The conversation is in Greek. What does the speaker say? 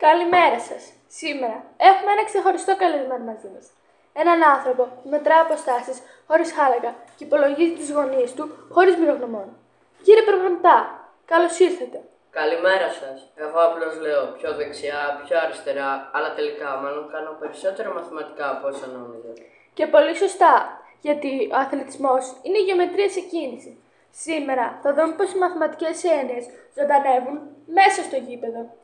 Καλημέρα σας. Σήμερα έχουμε ένα ξεχωριστό καλεσμένο μαζί μας. Έναν άνθρωπο που μετρά αποστάσεις χωρίς χάλαγα και υπολογίζει τις γωνίες του χωρίς μυρογνωμόν. Κύριε προγραμματά, καλώς ήρθατε. Καλημέρα σας. Εγώ απλώς λέω πιο δεξιά, πιο αριστερά, αλλά τελικά μάλλον κάνω περισσότερο μαθηματικά από όσα νόμιζα. Και πολύ σωστά, γιατί ο αθλητισμός είναι η γεωμετρία σε κίνηση. Σήμερα θα δούμε πως οι μαθηματικές έννοιες ζωντανεύουν μέσα στο γήπεδο.